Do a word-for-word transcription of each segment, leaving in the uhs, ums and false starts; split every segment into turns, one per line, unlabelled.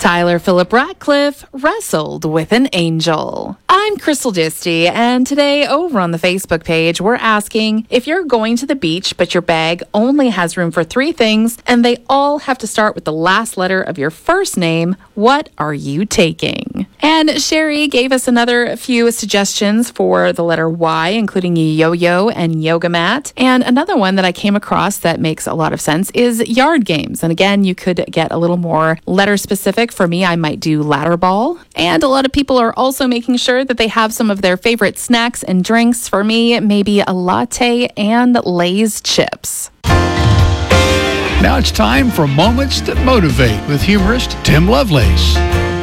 Tyler Phillip Ratcliffe wrestled with an angel. I'm Crystal Disty, and today over on the Facebook page, we're asking if you're going to the beach, but your bag only has room for three things, and they all have to start with the last letter of your first name, what are you taking? And Sherry gave us another few suggestions for the letter Y, including yo-yo and yoga mat. And another one that I came across that makes a lot of sense is yard games. And again, you could get a little more letter specific. For me, I might do ladder ball. And a lot of people are also making sure that they have some of their favorite snacks and drinks. For me, maybe a latte and Lay's chips.
Now it's time for Moments That Motivate with humorist Tim Lovelace.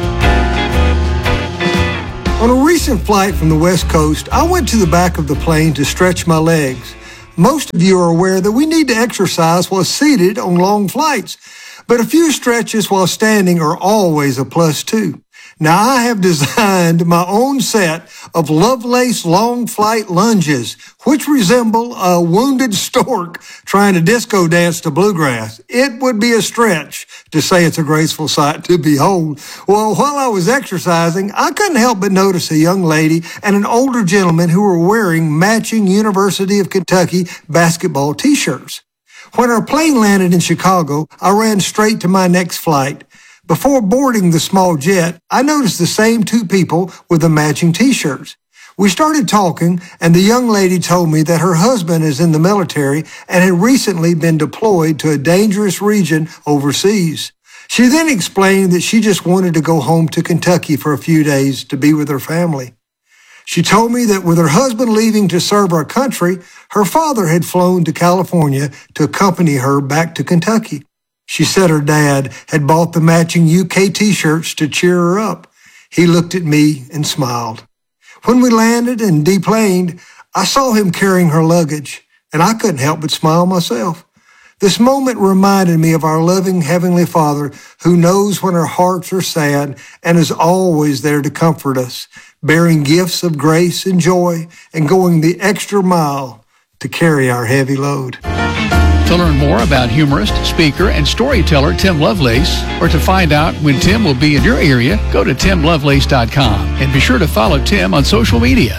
On a recent flight from the West Coast, I went to the back of the plane to stretch my legs. Most of you are aware that we need to exercise while seated on long flights, but a few stretches while standing are always a plus too. Now, I have designed my own set of Lovelace long flight lunges, which resemble a wounded stork trying to disco dance to bluegrass. It would be a stretch to say it's a graceful sight to behold. Well, while I was exercising, I couldn't help but notice a young lady and an older gentleman who were wearing matching University of Kentucky basketball t-shirts. When our plane landed in Chicago, I ran straight to my next flight. Before boarding the small jet, I noticed the same two people with the matching t-shirts. We started talking, and the young lady told me that her husband is in the military and had recently been deployed to a dangerous region overseas. She then explained that she just wanted to go home to Kentucky for a few days to be with her family. She told me that with her husband leaving to serve our country, her father had flown to California to accompany her back to Kentucky. She said her dad had bought the matching U K t-shirts to cheer her up. He looked at me and smiled. When we landed and deplaned, I saw him carrying her luggage, and I couldn't help but smile myself. This moment reminded me of our loving Heavenly Father who knows when our hearts are sad and is always there to comfort us, bearing gifts of grace and joy and going the extra mile to carry our heavy load.
To learn more about humorist, speaker, and storyteller Tim Lovelace, or to find out when Tim will be in your area, go to tim lovelace dot com and be sure to follow Tim on social media.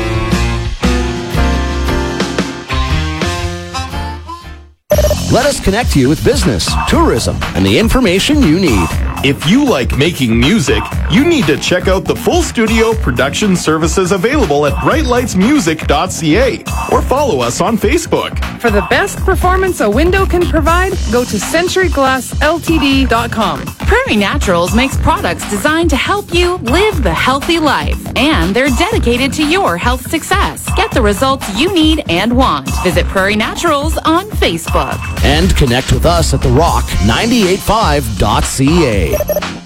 Let us connect you with business, tourism, and the information you need.
If you like making music, you need to check out the full studio production services available at bright lights music dot c a or follow us on Facebook.
For the best performance a window can provide, go to century glass l t d dot com.
Prairie Naturals makes products designed to help you live the healthy life, and they're dedicated to your health success. Get the results you need and want. Visit Prairie Naturals on Facebook.
And connect with us at the rock nine eight five dot c a.